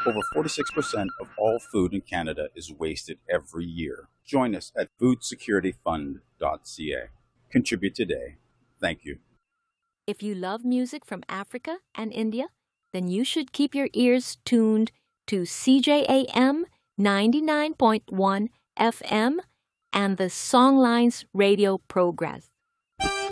Over 46% of all food in Canada is wasted every year. Join us at foodsecurityfund.ca. Contribute today. Thank you. If you love music from Africa and India, then you should keep your ears tuned to CJAM 99.1 FM and the Songlines radio progress.